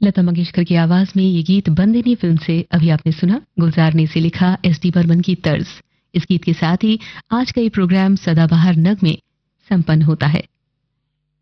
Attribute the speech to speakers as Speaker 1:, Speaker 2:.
Speaker 1: लता मंगेशकर की आवाज में ये गीत बंदिनी फिल्म से अभी आपने सुना। गुलजार ने इसे लिखा, एस.डी. बर्मन की तर्ज। इस गीत के साथ ही आज का ये प्रोग्राम सदाबहार नग में संपन्न होता है।